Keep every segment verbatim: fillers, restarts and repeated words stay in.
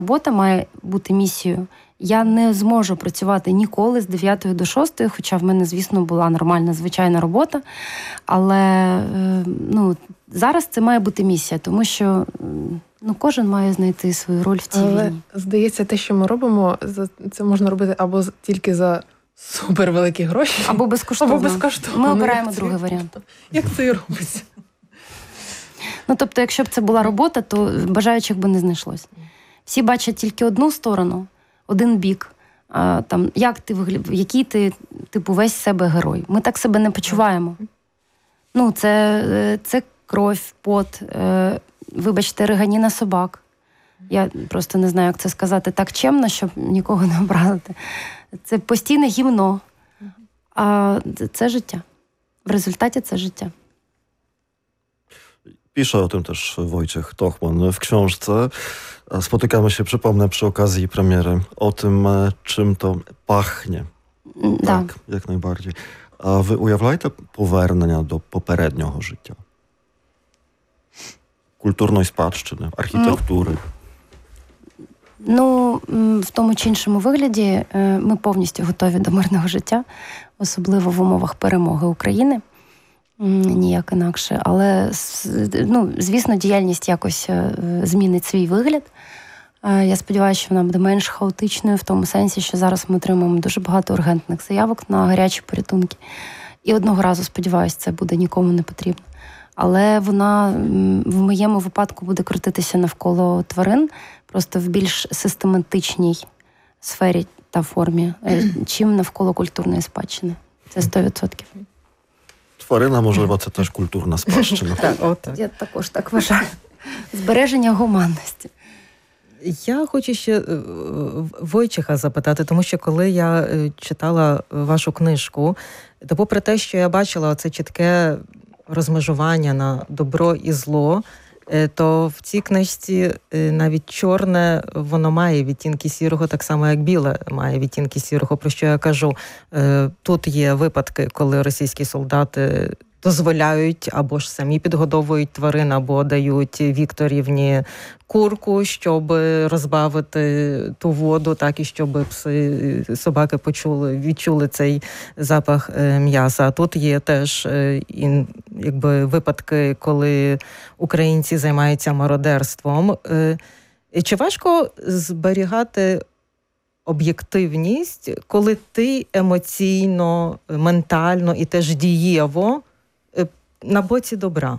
Робота має бути місією. Я не зможу працювати ніколи з дев'ятої до шостої, хоча в мене, звісно, була нормальна, звичайна робота. Але ну, зараз це має бути місія, тому що ну, кожен має знайти свою роль в цій Але, війні. здається, те, що ми робимо, це можна робити або тільки за супервеликі гроші, або безкоштовно. Або безкоштовно. Ми обираємо другий варіант. Як це і робиться? Ну, тобто, якщо б це була робота, то бажаючих би не знайшлось. Всі бачать тільки одну сторону, один бік. А, там, як ти вигляд... який ти, типу, весь себе герой. Ми так себе не почуваємо. Ну, це, це кров, пот, е, вибачте, риганіна собак. Я просто не знаю, як це сказати так чемно, щоб нікого не образити. Це постійне гімно. А це життя. W rezultacie це życie. Pisze o tym też Wojciech Tochman w książce. Spotykamy się, przypomnę, przy okazji premiery o tym, czym to pachnie. Да. Так, як найбарdziej. А ви уявляєте повернення до попереднього життя? Культурної спадщини, архітектури? Ну, в тому чи іншому вигляді ми повністю готові до мирного життя, особливо в умовах перемоги України. Ніяк інакше. Але, ну, звісно, діяльність якось змінить свій вигляд. Я сподіваюся, що вона буде менш хаотичною в тому сенсі, що зараз ми отримуємо дуже багато ургентних заявок на гарячі порятунки. І одного разу, сподіваюся, це буде нікому не потрібно. Але вона в моєму випадку буде крутитися навколо тварин, просто в більш систематичній сфері та формі, чим навколо культурної спадщини. Це сто відсотків. Тварина, можливо, це теж культурна спадщина. Так, от. Я також так вважаю. Збереження гуманності. Я хочу ще Войчеха запитати, тому що коли я читала вашу книжку, то попри те, що я бачила це чітке розмежування на добро і зло, то в цій книжці навіть чорне, воно має відтінки сірого, так само, як біле має відтінки сірого. Про що я кажу? Тут є випадки, коли російські солдати дозволяють або ж самі підгодовують тварин, або дають Вікторівні курку, щоб розбавити ту воду, так і щоб пси, собаки почули, відчули цей запах м'яса. А тут є теж якби випадки, коли українці займаються мародерством. Чи важко зберігати об'єктивність, коли ти емоційно, ментально і теж дієво na bocie dobra?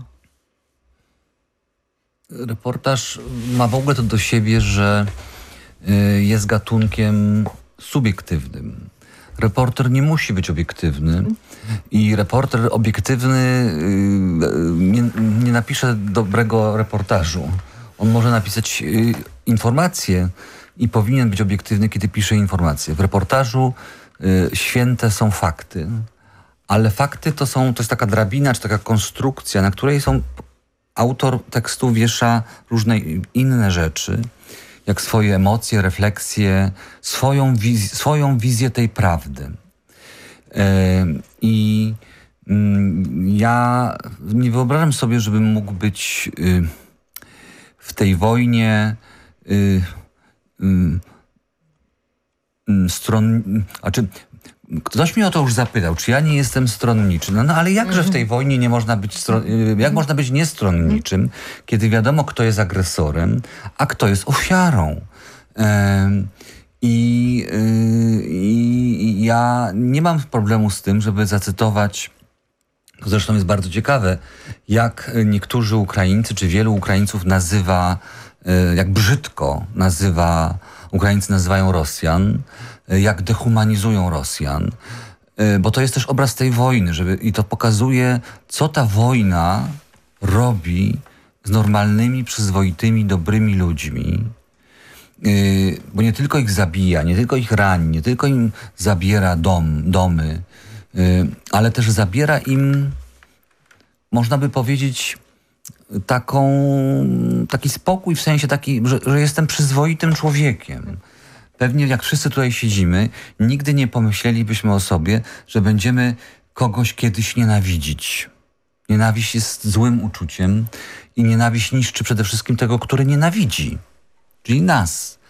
Reportaż ma w ogóle to do siebie, że jest gatunkiem subiektywnym. Reporter nie musi być obiektywny i reporter obiektywny nie, nie napisze dobrego reportażu. On może napisać informacje i powinien być obiektywny, kiedy pisze informacje. W reportażu święte są fakty. Ale fakty to są, to jest taka drabina, czy taka konstrukcja, na której są, autor tekstu wiesza różne inne rzeczy, jak swoje emocje, refleksje, swoją, wiz swoją wizję tej prawdy. Yy, I yy, ja nie wyobrażam sobie, żebym mógł być yy, w tej wojnie yy, yy, yy, stron... Znaczy, ktoś mnie o to już zapytał, czy ja nie jestem stronniczy. No, no ale jakże w tej wojnie nie można być stron... jak można być niestronniczym, kiedy wiadomo, kto jest agresorem, a kto jest ofiarą. Ehm, i, yy, I ja nie mam problemu z tym, żeby zacytować, to zresztą jest bardzo ciekawe, jak niektórzy Ukraińcy, czy wielu Ukraińców nazywa, yy, jak brzydko nazywa, Ukraińcy nazywają Rosjan, jak dehumanizują Rosjan, bo to jest też obraz tej wojny, żeby, i to pokazuje, co ta wojna robi z normalnymi, przyzwoitymi, dobrymi ludźmi, bo nie tylko ich zabija, nie tylko ich rani, nie tylko im zabiera dom, domy, ale też zabiera im, można by powiedzieć, taką, taki spokój, w sensie taki, że, że jestem przyzwoitym człowiekiem. Pewnie jak wszyscy tutaj siedzimy, nigdy nie pomyślelibyśmy o sobie, że będziemy kogoś kiedyś nienawidzić. Nienawiść jest złym uczuciem i nienawiść niszczy przede wszystkim tego, który nienawidzi, czyli nas.